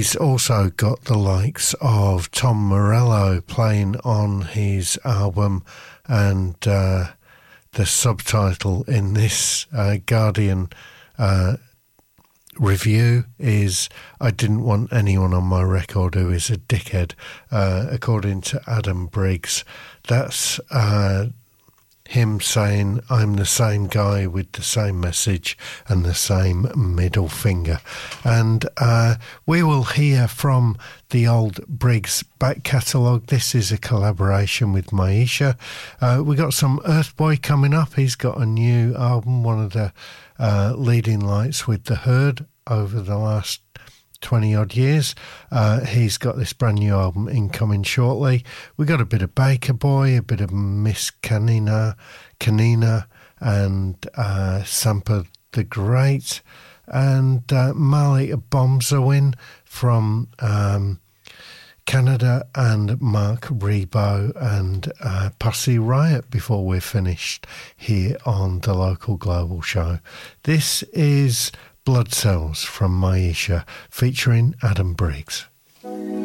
He's also got the likes of Tom Morello playing on his album, and the subtitle in this Guardian review is "I didn't want anyone on my record who is a dickhead," according to Adam Briggs. That's him saying I'm the same guy with the same message and the same middle finger. And we will hear from the old Briggs back catalogue. This is a collaboration with Maisha. We got some Earthboy coming up. He's got a new album, one of the leading lights with The Herd over the last 20 odd years. He's got this brand new album incoming shortly. We got a bit of Baker Boy, a bit of Miss Kanina, and Sampa the Great, and Mali Bombsawin from Canada, and Mark Rebo and Pussy Riot before we're finished here on the Local Global Show. This is Blood Cells from Maisha featuring Adam Briggs.